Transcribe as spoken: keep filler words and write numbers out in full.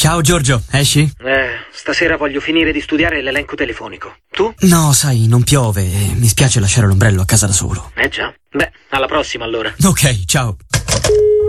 Ciao Giorgio, esci? Eh, stasera voglio finire di studiare l'elenco telefonico. Tu? No, sai, non piove e mi spiace lasciare l'ombrello a casa da solo. Eh già. Beh, alla prossima allora. Ok, ciao.